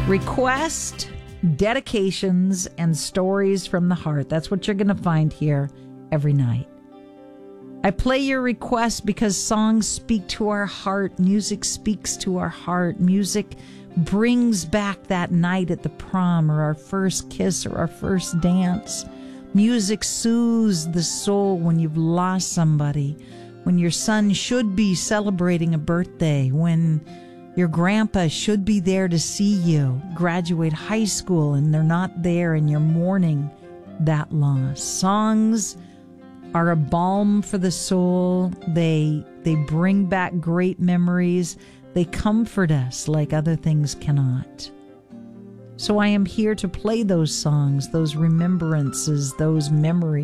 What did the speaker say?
Request, dedications, and stories from the heart. That's what you're going to find here every night. I play your requests because songs speak to our heart. Music speaks to our heart. Music brings back that night at the prom or our first kiss or our first dance. Music soothes the soul when you've lost somebody, when your son should be celebrating a birthday, when your grandpa should be there to see you graduate high school and they're not there and you're mourning that loss. Songs are a balm for the soul. They bring back great memories. They comfort us like other things cannot. So I am here to play those songs, those remembrances, those memories.